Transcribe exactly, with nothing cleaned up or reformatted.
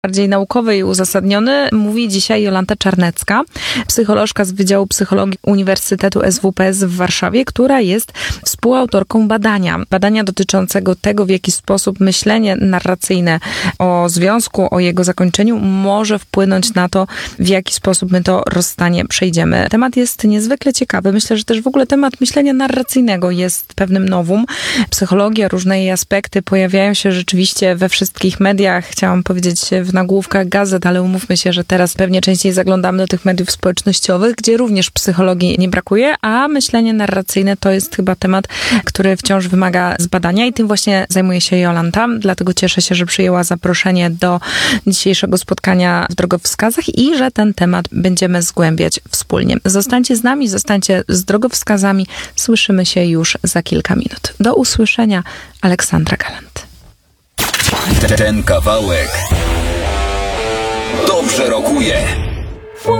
bardziej naukowy i uzasadniony, mówi dzisiaj Jolanta Czarnecka, psycholożka z Wydziału Psychologii Uniwersytetu S W P S w Warszawie, która jest współautorką badania. Badania dotyczącego tego, w jaki sposób myślenie narracyjne o związku, o jego zakończeniu może wpłynąć na to, w jaki sposób my to rozstanie przejdziemy. Temat jest niezwykle ciekawy. Myślę, że też w ogóle temat myślenia narracyjnego jest pewnym nowum. Psychologia, różne jej aspekty pojawiają się rzeczywiście we wszystkich mediach. Chciałam powiedzieć w nagłówkach gazet, ale umówmy się, że teraz pewnie częściej zaglądamy do tych mediów społecznościowych, gdzie również psychologii nie brakuje, a myślenie narracyjne to jest chyba temat, który wciąż wymaga zbadania i tym właśnie zajmuje się Jolanta. Dlatego cieszę się, że przyjęła zaproszenie do dzisiejszego spotkania w Drogowskazach i że ten temat będziemy zgłębiać wspólnie. Zostańcie z nami, zostańcie z Drogowskazami. Słyszymy się już za kilka minut. Do usłyszenia. Aleksandra Galant. Ten kawałek dobrze rokuje.